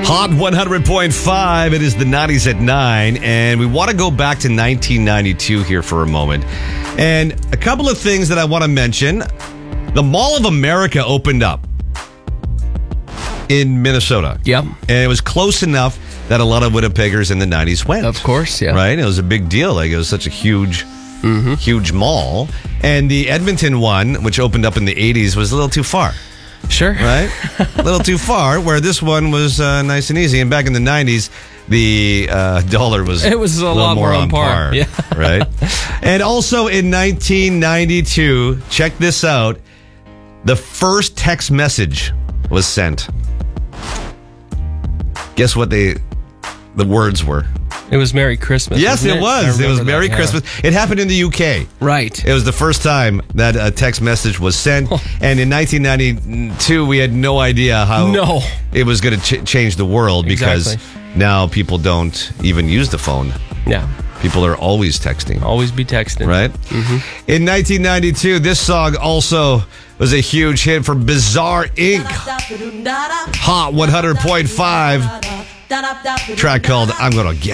Hot 100.5. It is the 90s at 9, and we want to go back to 1992 here for a moment. And a couple of things that I want to mention. The Mall of America opened up in Minnesota. Yep. And it was close enough that a lot of Winnipeggers in the 90s went. Of course, yeah. Right? It was a big deal. Like, it was such a huge mall. And the Edmonton one, which opened up in the 80s, was a little too far. Sure. Right? A little too far, where this one was nice and easy. And back in the 90s, the dollar was a lot more on par. Yeah. Right? And also in 1992, check this out, the first text message was sent. Guess what the words were? It was Merry Christmas. Yes, it was. It was Merry Christmas. It happened in the UK. Right. It was the first time that a text message was sent. And in 1992, we had no idea how it was going to change the world, because now people don't even use the phone. Yeah. People are always texting. Always be texting. Right? In 1992, this song also was a huge hit for Bizarre Inc. Hot 100.5. Track called I'm Gonna Get